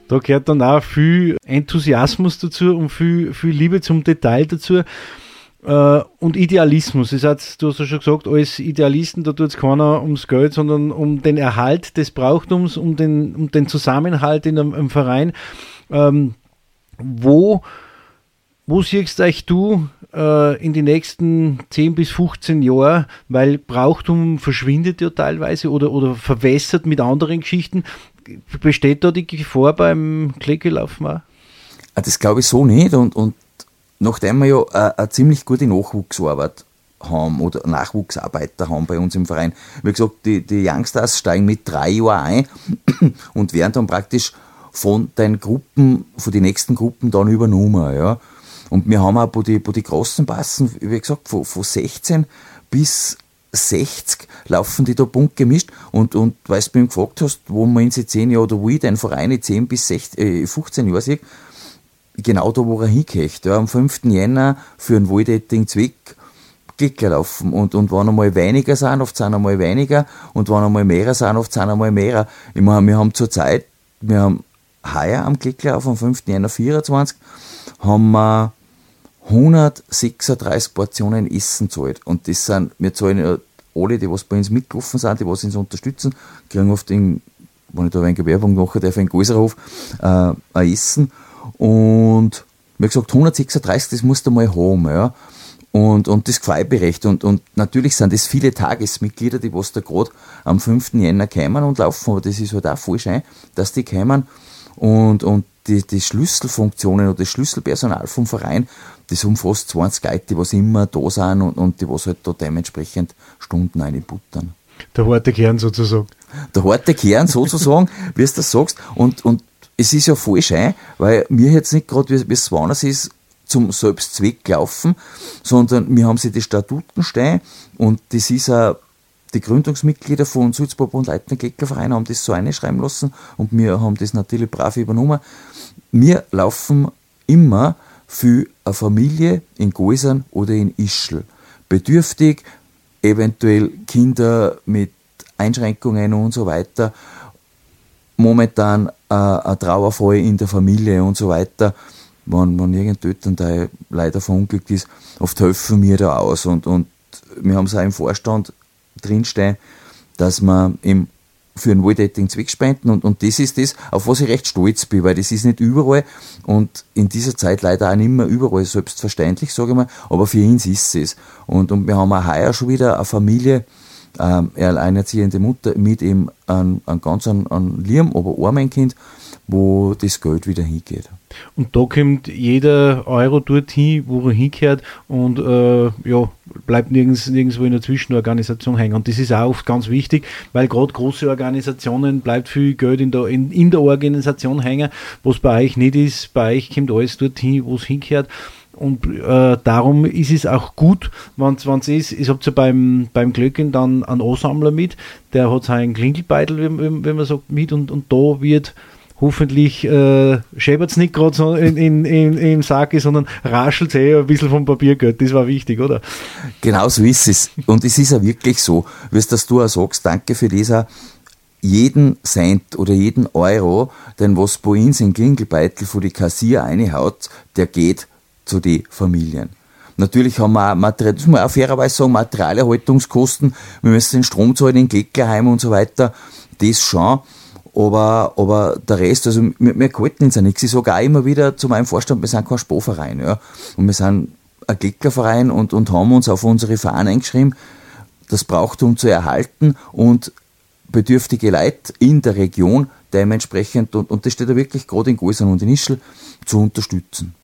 Da gehört dann auch viel Enthusiasmus dazu und viel Liebe zum Detail dazu. Und Idealismus. Du hast ja schon gesagt, als Idealisten, da tut es keiner ums Geld, sondern um den Erhalt des Brauchtums, um den Zusammenhalt in einem Verein. Wo siehst du in die nächsten 10 bis 15 Jahre, weil Brauchtum verschwindet ja teilweise oder verwässert mit anderen Geschichten. Besteht da die Gefahr beim Kleckelaufen auch? Das glaube ich so nicht und nachdem wir ja eine ziemlich gute Nachwuchsarbeit haben oder Nachwuchsarbeiter haben bei uns im Verein, wie gesagt, die Youngstars steigen mit 3 Jahren ein und werden dann praktisch von den nächsten Gruppen dann übernommen, ja. Und wir haben auch, wo die Großen passen, wie gesagt, von 16 bis 60 laufen die da bunt gemischt. Und weil du mich gefragt hast, wo man in 10 Jahren oder wo ich den Verein in 10 bis 15 Jahren sehe, genau da, wo er hingeht. Ja, am 5. Jänner für einen wohltätigen Zweck Klicker laufen. Und wenn einmal weniger sind, oft sind einmal weniger. Und wenn einmal mehr sind, oft sind einmal mehr. Ich meine, wir haben heuer am Klickerlauf am 5. Jänner 24 haben wir 136 Portionen Essen gezahlt. Und das sind, wir zahlen ja alle, die was bei uns mitgelaufen sind, die was uns unterstützen, kriegen oft wenn ich da eine Werbung mache, darf in Gäuserhof ein Essen. Und wie gesagt, 136, das musst du mal haben, ja. Und das gefällt mir recht. Und natürlich sind das viele Tagesmitglieder, die was da gerade am 5. Jänner kommen und laufen, aber das ist halt auch voll schön, dass die kommen und die Schlüsselfunktionen oder das Schlüsselpersonal vom Verein, das umfasst 20 Leute, die was immer da sind und die was halt da dementsprechend Stunden reinbuttern. Der harte Kern sozusagen. Der harte Kern sozusagen, wie du das sagst. Und es ist ja voll schön, weil wir jetzt nicht gerade, wie es woanders ist, zum Selbstzweck laufen, sondern wir haben sie die Statuten stehen und das ist auch die Gründungsmitglieder von Sulzburg und Leitner Kleckerverein haben das so einschreiben lassen und wir haben das natürlich brav übernommen. Wir laufen immer für eine Familie in Gäusern oder in Ischl. Bedürftig, eventuell Kinder mit Einschränkungen und so weiter. Momentan ein Trauerfall in der Familie und so weiter. Wenn irgendein Elternteil leider verunglückt ist, oft helfen wir da aus. Und wir haben es auch im Vorstand drinstehen, dass wir eben für einen wohltätigen Zweck spenden und das ist das, auf was ich recht stolz bin, weil das ist nicht überall und in dieser Zeit leider auch nicht mehr überall selbstverständlich, sage ich mal, aber für uns ist es. Und wir haben auch heuer schon wieder eine Familie, eine alleinerziehende Mutter mit eben einem ganz lieben, aber armen Kind, wo das Geld wieder hingeht. Und da kommt jeder Euro dorthin, wo er hingehört und bleibt nirgendwo in der Zwischenorganisation hängen. Und das ist auch oft ganz wichtig, weil gerade große Organisationen bleibt viel Geld in der Organisation hängen, was bei euch nicht ist. Bei euch kommt alles dorthin, wo es hingehört. Und darum ist es auch gut, wenn es ist, ich habe ja beim Glöckchen dann einen Ansammler mit, der hat seinen Klingelbeutel, wenn man sagt, mit und da wird hoffentlich schäbert es nicht gerade so im Sack, sondern raschelt es ein bisschen vom Papiergeld. Das war wichtig, oder? Genau so ist es. Und es ist ja wirklich so, wie es das du auch sagst, danke für das auch. Jeden Cent oder jeden Euro, den was bei uns in Klingelbeutel von die Kassier reinhaut, der geht zu den Familien. Natürlich haben wir auch das muss man auch fairerweise sagen, Materialerhaltungskosten, wir müssen den Strom zahlen, den Kleckerheim und so weiter, das schon. Aber der Rest, also wir halten uns ja nichts. Ich sage auch immer wieder zu meinem Vorstand, wir sind kein Sparverein. Ja. Und wir sind ein Kleckerverein und haben uns auf unsere Fahnen eingeschrieben, das Brauchtum zu erhalten und bedürftige Leute in der Region dementsprechend, und das steht da wirklich gerade in Gäusern und in Ischl, zu unterstützen.